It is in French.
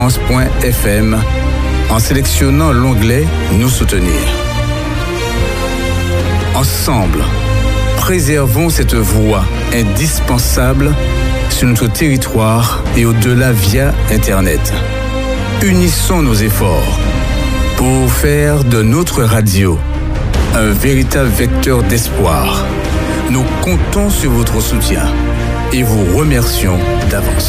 .fm en sélectionnant l'onglet Nous soutenir. Ensemble, préservons cette voie indispensable sur notre territoire et au-delà via Internet. Unissons nos efforts pour faire de notre radio un véritable vecteur d'espoir. Nous comptons sur votre soutien et vous remercions d'avance.